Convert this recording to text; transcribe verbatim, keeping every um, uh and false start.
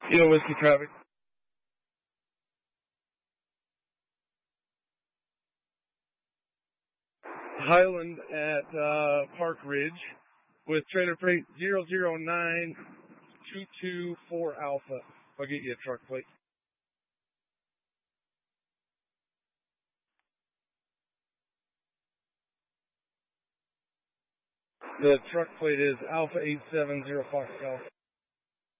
Kilo Whiskey traffic. Highland at uh, Park Ridge with trailer freight zero zero nine two two four Alpha. I'll get you a truck plate. The truck plate is Alpha eight seven zero Foxtrot.